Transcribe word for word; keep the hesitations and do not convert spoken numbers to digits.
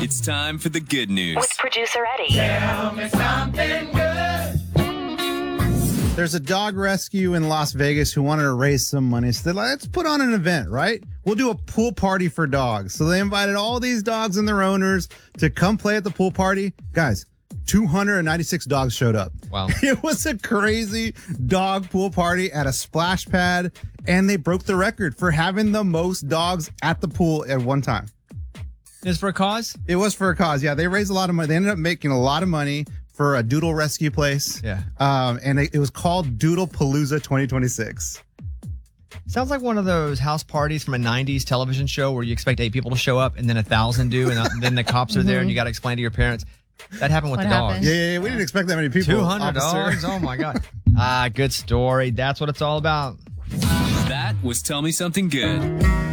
It's time for the good news. With producer Eddie. Tell me something good. There's a dog rescue in Las Vegas who wanted to raise some money. So they're like, let's put on an event, right? We'll do a pool party for dogs. So they invited all these dogs and their owners to come play at the pool party. Guys, two hundred ninety-six dogs showed up. Wow. It was a crazy dog pool party at a splash pad, and they broke the record for having the most dogs at the pool at one time. Is for a cause? It was for a cause. Yeah, they raised a lot of money. They ended up making a lot of money for a doodle rescue place. Yeah. Um, and it, it was called Doodle Palooza twenty twenty-six. Sounds like one of those house parties from a nineties television show where you expect eight people to show up and then a thousand do, and then the cops are there and you got to explain to your parents. That happened with What the dogs. happened? Yeah, yeah, yeah, we didn't expect that many people. two hundred officer. dogs? Oh, my God. Ah, good story. That's what it's all about. That was Tell Me Something Good.